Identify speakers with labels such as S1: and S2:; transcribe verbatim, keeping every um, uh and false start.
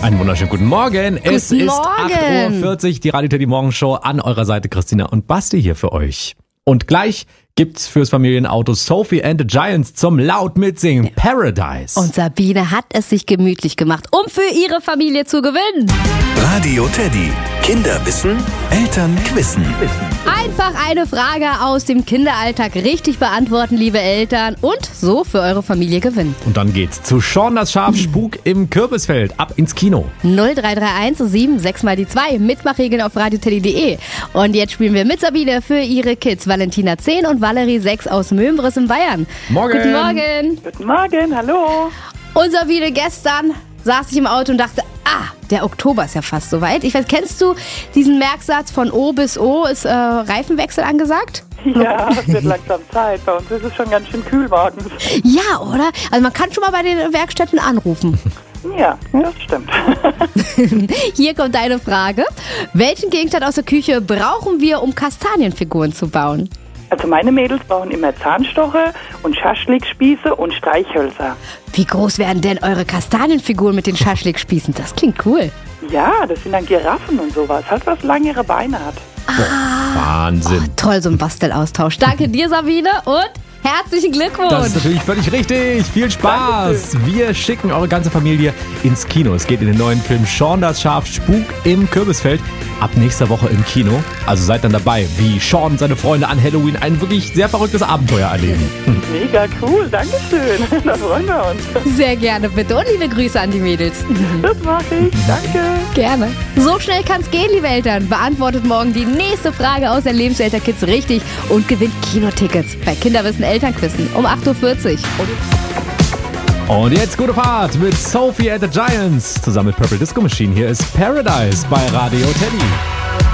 S1: Einen wunderschönen guten Morgen. Es
S2: Guten
S1: ist
S2: Morgen.
S1: acht Uhr vierzig, die Radio Teddy Morgenshow. An eurer Seite Christina und Basti hier für euch. Und gleich gibt's fürs Familienauto Sophie and the Giants zum laut mitsingen Paradise.
S2: Und Sabine hat es sich gemütlich gemacht, um für ihre Familie zu gewinnen.
S3: Radio Teddy. Kinder wissen, Eltern quissen.
S2: Einfach eine Frage aus dem Kinderalltag richtig beantworten, liebe Eltern, und so für eure Familie gewinnen.
S1: Und dann geht's zu Sean das Schaf Spuk im Kürbisfeld. Ab ins Kino.
S2: null drei drei eins sieben sechs mal die zwei. Mitmachregeln auf radioteddy punkt de. Und jetzt spielen wir mit Sabine für ihre Kids. Valentina zehn und Valerie sechs aus Möhmbris in Bayern.
S1: Morgen.
S2: Guten Morgen.
S4: Guten Morgen, hallo.
S2: Und Sabine, gestern saß ich im Auto und dachte, ah, der Oktober ist ja fast soweit. Ich weiß, kennst du diesen Merksatz von O bis O, ist äh, Reifenwechsel angesagt?
S4: Ja, es wird langsam Zeit. Bei uns ist es schon ganz schön kühl morgens.
S2: Ja, oder? Also man kann schon mal bei den Werkstätten anrufen.
S4: Ja, das stimmt.
S2: Hier kommt deine Frage. Welchen Gegenstand aus der Küche brauchen wir, um Kastanienfiguren zu bauen?
S4: Also meine Mädels brauchen immer Zahnstocher und Schaschlikspieße und Streichhölzer.
S2: Wie groß werden denn eure Kastanienfiguren mit den Schaschlikspießen? Das klingt cool.
S4: Ja, das sind dann Giraffen und sowas. Halt, was langere Beine hat.
S1: Wahnsinn.
S2: Oh, toll, so ein Bastelaustausch. Danke dir, Sabine, und herzlichen Glückwunsch.
S1: Das ist natürlich völlig richtig. Viel Spaß. Wir schicken eure ganze Familie ins Kino. Es geht in den neuen Film Sean das Schaf Spuk im Kürbisfeld. Ab nächster Woche im Kino. Also seid dann dabei, wie Sean und seine Freunde an Halloween ein wirklich sehr verrücktes Abenteuer erleben.
S4: Mega cool, dankeschön. Da freuen wir uns.
S2: Sehr gerne, bitte. Und liebe Grüße an die Mädels.
S4: Das mache ich. Danke.
S2: Gerne. So schnell kann's gehen, liebe Eltern. Beantwortet morgen die nächste Frage aus der Lebenswelt der Kids richtig und gewinnt Kinotickets bei Kinderwissen Elternquissen um acht Uhr vierzig.
S1: Und jetzt gute Fahrt mit Sophie and the Giants. Zusammen mit Purple Disco Machine. Hier ist Paradise bei Radio Teddy.